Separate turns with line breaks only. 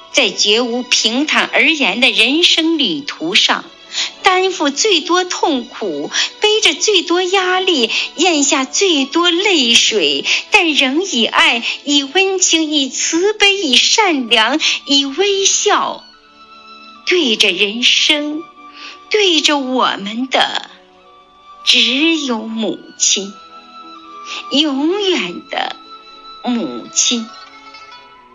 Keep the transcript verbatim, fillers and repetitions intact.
在绝无平坦而言的人生旅途上，担负最多痛苦，背着最多压力，咽下最多泪水，但仍以爱，以温情，以慈悲，以善良，以微笑，对着人生，对着我们的只有母亲，永远的母亲。